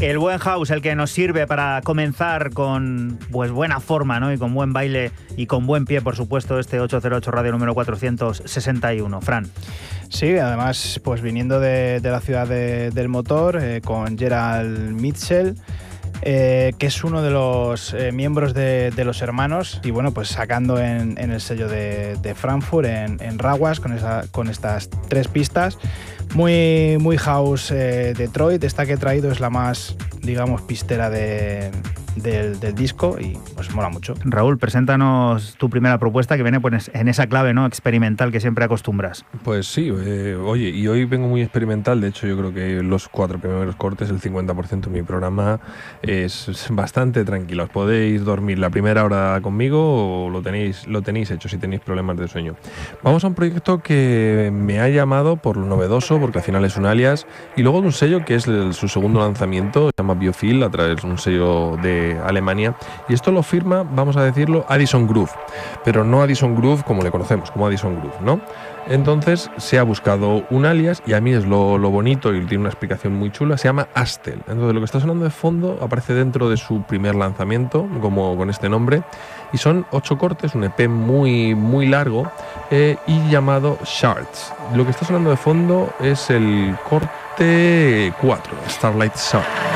El buen house, el que nos sirve para comenzar con pues buena forma, ¿no? Y con buen baile y con buen pie, por supuesto, este 808 Radio número 461. Fran. Sí, además, pues viniendo de la ciudad del motor, con Gerald Mitchell, que es uno de los miembros de los Hermanos, y bueno, pues sacando en el sello de Frankfurt, en Rawas, con estas 3 pistas. Muy house Detroit. Esta que he traído es la más, digamos, pistera del disco y pues mola mucho. Raúl, preséntanos tu primera propuesta, que viene pues en esa clave, ¿no?, experimental que siempre acostumbras. Pues sí, oye, y hoy vengo muy experimental. De hecho, yo creo que los 4 primeros cortes, el 50% de mi programa, es bastante tranquilo. Os podéis dormir la primera hora conmigo o lo tenéis hecho si tenéis problemas de sueño. Vamos a un proyecto que me ha llamado por lo novedoso, porque al final es un alias, y luego de un sello que es su segundo lanzamiento, se llama Biofil, a través de un sello de Alemania, y esto lo firma, vamos a decirlo, Addison Groove, pero no Addison Groove como le conocemos, como Addison Groove, ¿no? Entonces se ha buscado un alias, y a mí es lo bonito, y tiene una explicación muy chula. Se llama Astel. Entonces lo que está sonando de fondo aparece dentro de su primer lanzamiento, como con este nombre, y son 8 cortes, un EP muy largo, y llamado Shards. Lo que está sonando de fondo es el corte 4, Starlight Sun.